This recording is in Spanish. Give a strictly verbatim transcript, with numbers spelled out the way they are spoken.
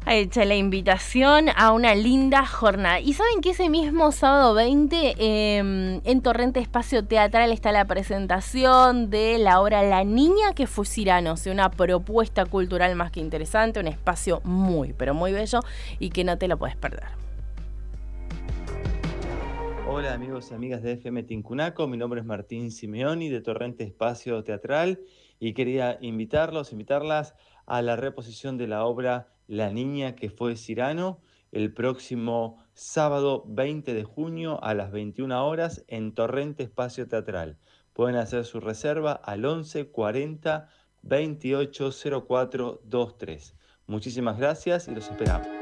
hecha la invitación a una linda jornada. Y saben que ese mismo sábado veinte eh, en Torrente Espacio Teatral está la presentación de la obra La Niña que fue Cirano, o sea, una propuesta cultural más que interesante, un espacio muy, pero muy bello y que no te lo puedes perder. Hola amigos y amigas de F M Tincunaco, mi nombre es Martín Simeoni de Torrente Espacio Teatral y quería invitarlos, invitarlas a la reposición de la obra La Niña que fue Cirano el próximo sábado veinte de junio a las veintiuna horas en Torrente Espacio Teatral. Pueden hacer su reserva al once cuarenta veintiocho cero cuatro veintitrés. Muchísimas gracias y los esperamos.